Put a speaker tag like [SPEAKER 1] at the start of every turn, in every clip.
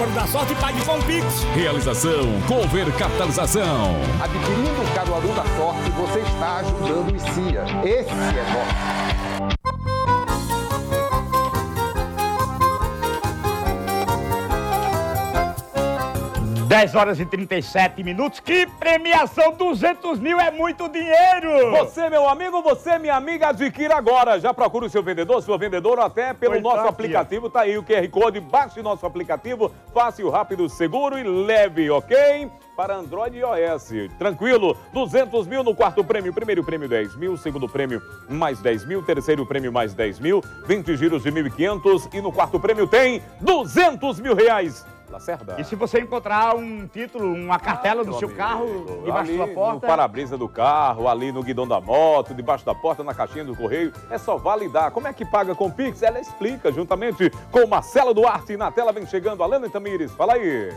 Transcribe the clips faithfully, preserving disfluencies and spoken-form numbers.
[SPEAKER 1] Da sorte, pague com Pix.
[SPEAKER 2] Realização Cover Capitalização.
[SPEAKER 3] Adquirindo o Caruaru da Sorte, você está ajudando o I C I A. Esse é nosso.
[SPEAKER 1] dez horas e trinta e sete minutos. Que premiação! duzentos mil é muito dinheiro!
[SPEAKER 4] Você, meu amigo, você, minha amiga, adquira agora. Já procura o seu vendedor, sua vendedora, até pelo
[SPEAKER 1] Pois
[SPEAKER 4] nosso
[SPEAKER 1] tá,
[SPEAKER 4] aplicativo. Tá aí o Q R Code. Baixe nosso aplicativo. Fácil, rápido, seguro e leve, ok? Para Android e iOS. Tranquilo. duzentos mil no quarto prêmio. Primeiro prêmio, dez mil. Segundo prêmio, mais dez mil. Terceiro prêmio, mais dez mil. vinte giros de mil e quinhentos. E no quarto prêmio tem duzentos mil reais. Lacerda.
[SPEAKER 1] E se você encontrar um título, uma cartela
[SPEAKER 4] Ah,
[SPEAKER 1] do
[SPEAKER 4] meu
[SPEAKER 1] seu
[SPEAKER 4] amigo,
[SPEAKER 1] carro, debaixo
[SPEAKER 4] ali
[SPEAKER 1] da sua porta...
[SPEAKER 4] no para-brisa do carro, ali no guidão da moto, debaixo da porta, na caixinha do correio, é só validar. Como é que paga com Pix? Ela explica, juntamente com Marcelo Duarte. Na tela vem chegando Alana Tamires. Fala aí.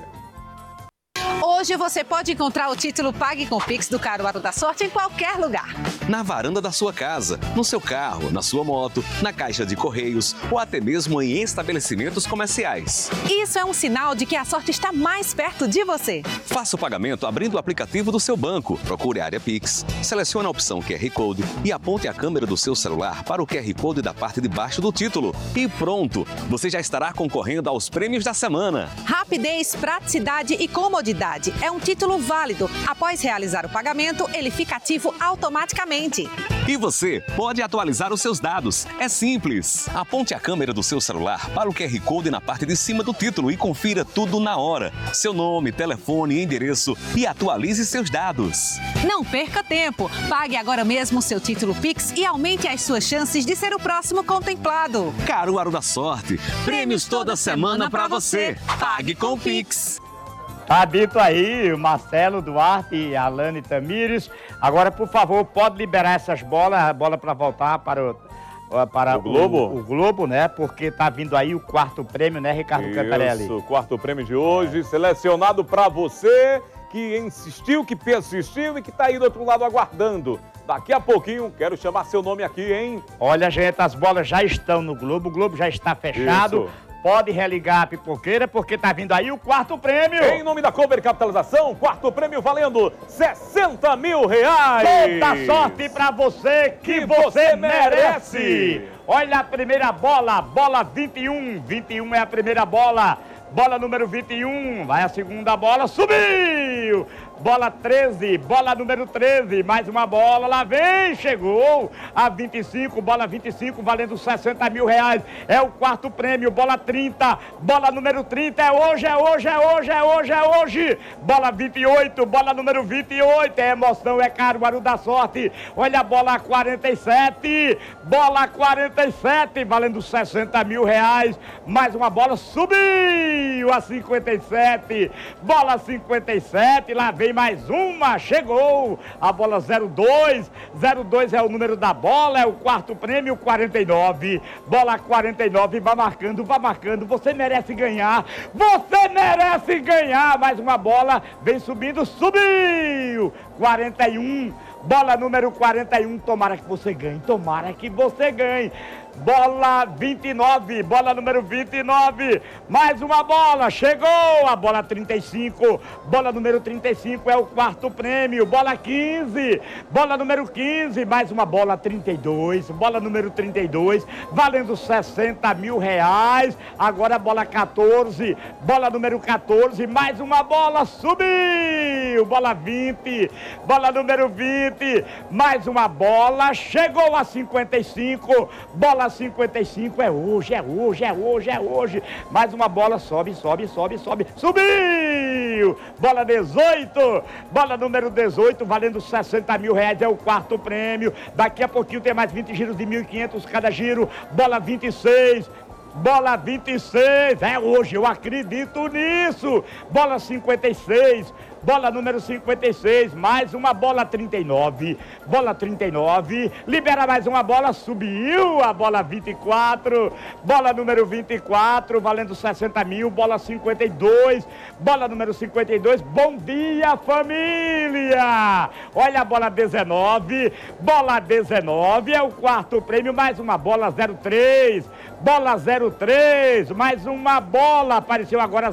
[SPEAKER 5] Hoje você pode encontrar o título Pague com Pix do Caruaru da Sorte em qualquer lugar.
[SPEAKER 6] Na varanda da sua casa, no seu carro, na sua moto, na caixa de correios ou até mesmo em estabelecimentos comerciais.
[SPEAKER 5] Isso é um sinal de que a sorte está mais perto de você.
[SPEAKER 6] Faça o pagamento abrindo o aplicativo do seu banco. Procure a área Pix, selecione a opção Q R Code e aponte a câmera do seu celular para o Q R Code da parte de baixo do título. E pronto, você já estará concorrendo aos prêmios da semana.
[SPEAKER 5] Rapidez, praticidade e comodidade. É um título válido. Após realizar o pagamento, ele fica ativo automaticamente.
[SPEAKER 6] E você pode atualizar os seus dados. É simples. Aponte a câmera do seu celular para o Q R Code na parte de cima do título e confira tudo na hora. Seu nome, telefone, endereço e atualize seus dados.
[SPEAKER 5] Não perca tempo. Pague agora mesmo seu título Pix e aumente as suas chances de ser o próximo contemplado.
[SPEAKER 6] Caruaru da Sorte. Prêmios toda semana para você. Pague com Pix.
[SPEAKER 1] Tá dito aí, o Marcelo Duarte e a Alane Tamires. Agora, por favor, pode liberar essas bolas, a bola para voltar para o... Para
[SPEAKER 4] o Globo?
[SPEAKER 1] O, o Globo, né? Porque tá vindo aí o quarto prêmio, né, Ricardo Cantarelli?
[SPEAKER 4] Isso, o quarto prêmio de hoje, selecionado para você que insistiu, que persistiu e que tá aí do outro lado aguardando. Daqui a pouquinho, quero chamar seu nome aqui, hein?
[SPEAKER 1] Olha, gente, as bolas já estão no Globo, o Globo já está fechado.
[SPEAKER 4] Isso.
[SPEAKER 1] Pode religar a pipoqueira, porque tá vindo aí o quarto prêmio.
[SPEAKER 4] Em nome da Cover Capitalização, quarto prêmio valendo sessenta mil reais.
[SPEAKER 1] Toda sorte pra você que,
[SPEAKER 4] Que
[SPEAKER 1] você,
[SPEAKER 4] você
[SPEAKER 1] merece.
[SPEAKER 4] merece.
[SPEAKER 1] Olha a primeira bola, bola vinte e um. vinte e um é a primeira bola. Bola número vinte e um, vai a segunda bola, subiu! Bola treze, bola número treze, mais uma bola, lá vem, chegou a vinte e cinco, bola vinte e cinco, valendo sessenta mil reais, é o quarto prêmio, bola trinta, bola número trinta, é hoje, é hoje, é hoje, é hoje, é hoje, bola vinte e oito, bola número vinte e oito, é emoção, é Caruaru da Sorte, olha a bola quarenta e sete, bola quarenta e sete, valendo sessenta mil reais, mais uma bola, subiu a cinquenta e sete, bola cinquenta e sete, lá vem mais uma, chegou a bola zero dois, zero dois é o número da bola, é o quarto prêmio, quarenta e nove, bola quarenta e nove, vai marcando, vai marcando, você merece ganhar, você merece ganhar, mais uma bola, vem subindo, subiu, quarenta e um, bola número quarenta e um, tomara que você ganhe, tomara que você ganhe. Bola vinte e nove, bola número vinte e nove, mais uma bola, chegou a bola trinta e cinco, bola número trinta e cinco é o quarto prêmio, bola quinze, bola número quinze, mais uma bola trinta e dois, bola número trinta e dois, valendo sessenta mil reais, agora a bola quatorze, bola número quatorze, mais uma bola, subiu, bola vinte, bola número vinte, mais uma bola, chegou a cinquenta e cinco, bola cinquenta e cinco, é hoje, é hoje, é hoje, é hoje. Mais uma bola, sobe, sobe, sobe, sobe. Subiu! Bola dezoito, bola número dezoito, valendo sessenta mil reais, é o quarto prêmio. Daqui a pouquinho tem mais vinte giros de mil e quinhentos cada giro. Bola vinte e seis. Bola vinte e seis, é hoje, eu acredito nisso. Bola cinquenta e seis, bola número cinquenta e seis, mais uma bola trinta e nove, bola trinta e nove, libera mais uma bola, subiu a bola vinte e quatro, bola número vinte e quatro, valendo sessenta mil, bola cinquenta e dois, bola número cinquenta e dois, bom dia família! Olha a bola dezenove, bola dezenove, é o quarto prêmio, mais uma bola zero três, bola zero três, mais uma bola, apareceu agora